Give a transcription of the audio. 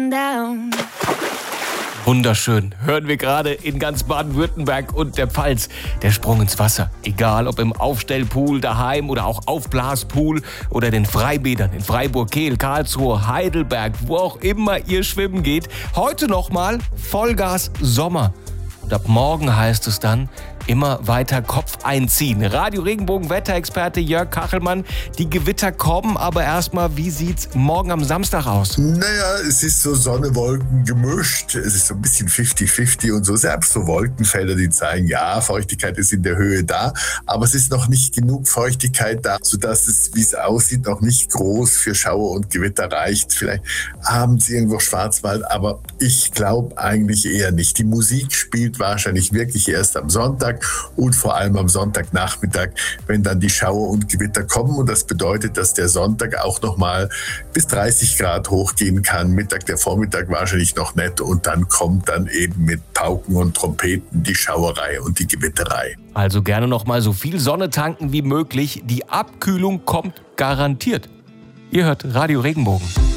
down. Wunderschön. Hören wir gerade in ganz Baden-Württemberg und der Pfalz. Der Sprung ins Wasser. Egal ob im Aufstellpool daheim oder auch Aufblaspool oder den Freibädern in Freiburg, Kehl, Karlsruhe, Heidelberg, wo auch immer ihr schwimmen geht. Heute nochmal Vollgas Sommer. Und ab morgen heißt es dann, immer weiter Kopf einziehen. Radio Regenbogen Wetterexperte Jörg Kachelmann. Die Gewitter kommen, aber erstmal, wie sieht's morgen am Samstag aus? Naja, es ist so Sonne, Wolken gemischt. Es ist so ein bisschen 50-50 und so. Selbst so Wolkenfelder, die zeigen, ja, Feuchtigkeit ist in der Höhe da, aber es ist noch nicht genug Feuchtigkeit da, sodass es, wie es aussieht, noch nicht groß für Schauer und Gewitter reicht. Vielleicht abends irgendwo Schwarzwald, aber ich glaube eigentlich eher nicht. Die Musik spielt wahrscheinlich wirklich erst am Sonntag und vor allem am Sonntagnachmittag, wenn dann die Schauer und Gewitter kommen. Und das bedeutet, dass der Sonntag auch nochmal bis 30 Grad hochgehen kann. Mittag, der Vormittag wahrscheinlich noch nicht. Und dann kommt dann eben mit Pauken und Trompeten die Schauerei und die Gewitterei. Also gerne nochmal so viel Sonne tanken wie möglich. Die Abkühlung kommt garantiert. Ihr hört Radio Regenbogen.